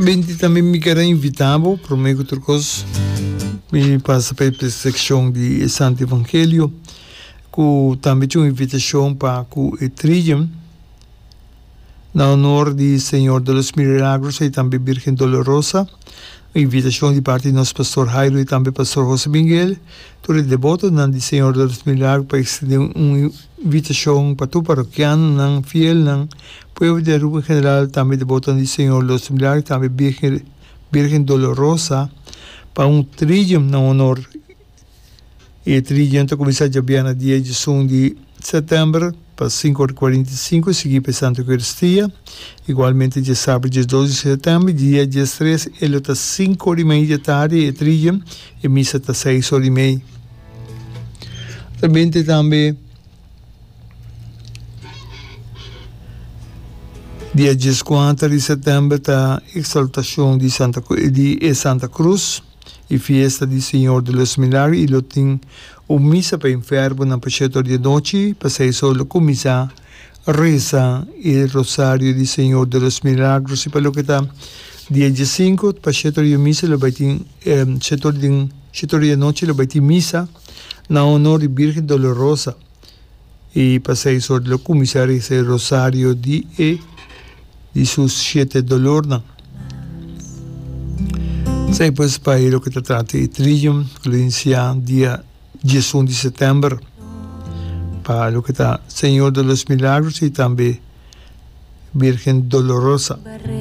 Também me quero invitar para o outro coisa, me passa pela secção de Santo Evangelho, que também tinha uma invitação para o Tridium, na honor de Senhor dos Milagros e também Virgem Dolorosa. Invitação de parte do nosso pastor Jairo e também pastor José Miguel. Todo devoto do Senhor dos Milagros para estender uma invitação para todo paroquiano, não fiel, não povo de rua em geral, também devoto do Senhor dos Milagros, também Virgem Dolorosa, para um tridium na honor. E o tridium está começando já no dia 1 de setembro, para 5h45, seguir para Santa Eucaristia. Igualmente, dia sábado, dia 12 de setembro, dia 13, ele está 5h30 da tarde, e tridium, e missa está 6h30. Também, dia 14 de setembro, está a exaltação de Santa Cruz, e festa do Senhor dos Milagres, e ele tem uma missa para enfermo na pacheto de noite, para 6 horas começar a rezar o rosário do Senhor dos Milagros, e para o que está dia 15, pacheto de missa, ele vai ter, pacheto de noite, ele vai ter missa na honor de Virgem Dolorosa, e para 6 horas começar esse rosário de seus 7 dolores. Depois para o que está tratando de Tridium, que inicia dia 11 de setembro, para o que está Senhor dos Milagros e também Virgem Dolorosa.